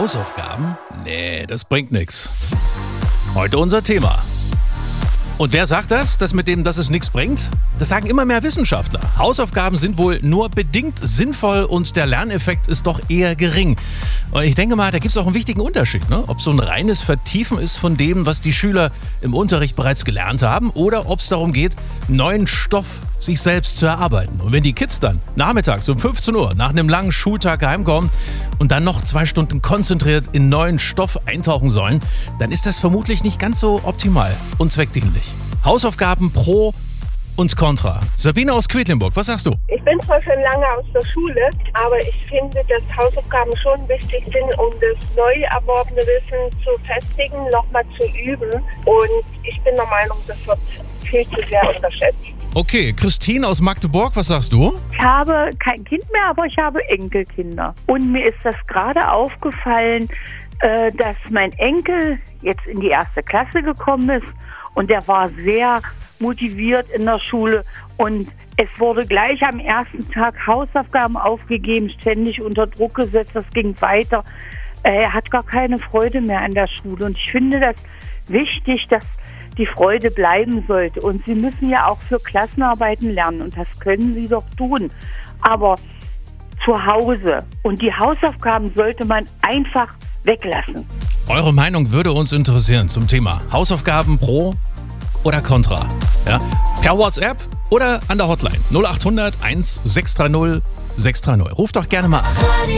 Hausaufgaben? Nee, das bringt nichts. Heute unser Thema. Und wer sagt das, dass es nichts bringt? Das sagen immer mehr Wissenschaftler. Hausaufgaben sind wohl nur bedingt sinnvoll und der Lerneffekt ist doch eher gering. Und ich denke mal, da gibt es auch einen wichtigen Unterschied, ne? Ob so ein reines Vertiefen ist von dem, was die Schüler im Unterricht bereits gelernt haben, oder ob es darum geht, neuen Stoff sich selbst zu erarbeiten. Und wenn die Kids dann nachmittags um 15 Uhr nach einem langen Schultag heimkommen und dann noch 2 Stunden konzentriert in neuen Stoff eintauchen sollen, dann ist das vermutlich nicht ganz so optimal und zweckdienlich. Hausaufgaben pro und contra. Sabine aus Quedlinburg, was sagst du? Ich bin zwar schon lange aus der Schule, aber ich finde, dass Hausaufgaben schon wichtig sind, um das neu erworbene Wissen zu festigen, nochmal zu üben. Und ich bin der Meinung, das wird viel zu sehr unterschätzt. Okay, Christine aus Magdeburg, was sagst du? Ich habe kein Kind mehr, aber ich habe Enkelkinder. Und mir ist das gerade aufgefallen, dass mein Enkel jetzt in die 1. Klasse gekommen ist und der war sehr motiviert in der Schule und es wurde gleich am ersten Tag Hausaufgaben aufgegeben, ständig unter Druck gesetzt, das ging weiter. Er hat gar keine Freude mehr an der Schule und ich finde das wichtig, dass die Freude bleiben sollte und sie müssen ja auch für Klassenarbeiten lernen und das können sie doch tun, aber zu Hause und die Hausaufgaben sollte man einfach weglassen. Eure Meinung würde uns interessieren zum Thema Hausaufgaben pro oder contra. Ja? Per WhatsApp oder an der Hotline 0800 1630 630. Ruft doch gerne mal an.